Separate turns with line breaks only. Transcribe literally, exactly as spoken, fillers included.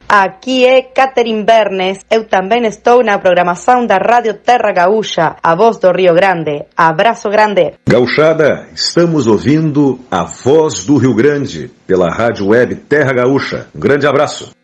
Aqui é Catherine Bernes, eu também estou na programação da Rádio Terra Gaúcha, a voz do Rio Grande. Abraço grande.
Gauchada, estamos ouvindo a voz do Rio Grande pela Rádio Web Terra Gaúcha. Um grande abraço.